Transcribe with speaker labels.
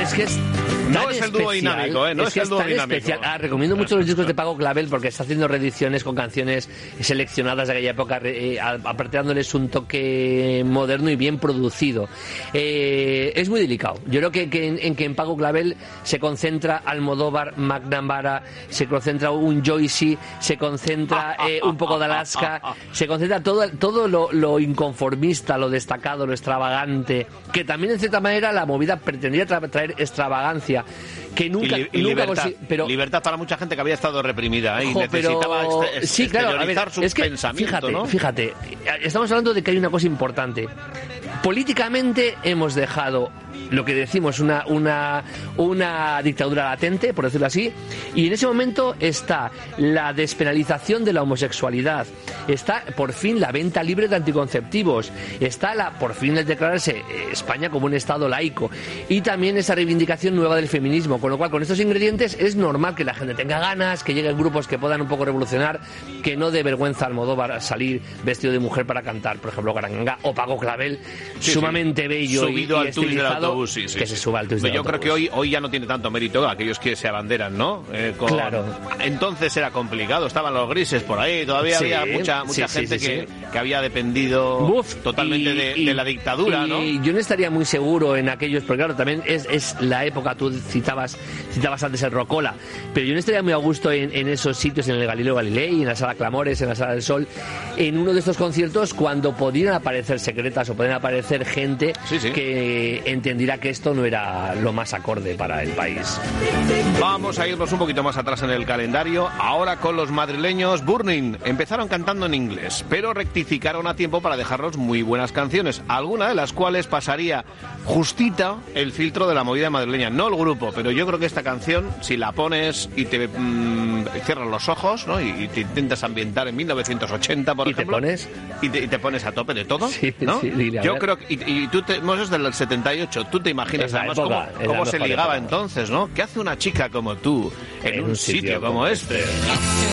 Speaker 1: No es el dúo dinámico, ¿eh? No es el dúo dinámico.
Speaker 2: Recomiendo mucho los discos de Paco Clavel porque está haciendo reediciones con canciones seleccionadas de aquella época, aparte dándoles un toque moderno y bien producido. Es muy delicado. Yo creo que en Paco Clavel se concentra Almodóvar, McNamara, se concentra un Joyce, se concentra un poco de Alaska, se concentra todo lo inconformista, lo destacado, lo extravagante, que también en cierta manera la movida pretendía traer extravagancia, que nunca pero
Speaker 1: libertad para mucha gente que había estado reprimida y necesitaba exteriorizar su pensamiento, ¿no?
Speaker 2: Fíjate, estamos hablando de que hay una cosa importante. Políticamente hemos dejado lo que decimos una dictadura latente, por decirlo así, y en ese momento está la despenalización de la homosexualidad, está por fin la venta libre de anticonceptivos, está por fin el declararse España como un estado laico, y también esa reivindicación nueva del feminismo, con lo cual con estos ingredientes es normal que la gente tenga ganas, que lleguen grupos que puedan un poco revolucionar, que no dé vergüenza Almodóvar salir vestido de mujer para cantar, por ejemplo, Garanga, o Paco Clavel, sumamente bello
Speaker 1: subido
Speaker 2: y
Speaker 1: al tuit del autobús.
Speaker 2: Que se suba al tuit del
Speaker 1: autobús. Yo creo que hoy ya no tiene tanto mérito aquellos que se abanderan, ¿no?
Speaker 2: Claro.
Speaker 1: Entonces era complicado, estaban los grises por ahí, todavía había mucha gente que había dependido totalmente de la dictadura, ¿no?
Speaker 2: Y yo no estaría muy seguro en aquellos, porque claro, también es la época, tú citabas antes el Rocola, pero yo no estaría muy a gusto en esos sitios, en el Galileo Galilei, en la Sala Clamores, en la Sala del Sol, en uno de estos conciertos cuando podían aparecer secretas o podían aparecer gente que entendiera que esto no era lo más acorde para el país.
Speaker 1: Vamos a irnos un poquito más atrás en el calendario, ahora con los madrileños Burning. Empezaron cantando en inglés, pero rectificaron a tiempo para dejarnos muy buenas canciones, alguna de las cuales pasaría justita el filtro de la movida madrileña, no el grupo, pero yo creo que esta canción, si la pones y te cierras los ojos, ¿no? y te intentas ambientar en 1980, por ejemplo, y te pones a tope de todo, ¿no? Yo creo que y tú es del 78, tú te imaginas además cómo se ligaba entonces, ¿no? ¿Qué hace una chica como tú en un sitio como este?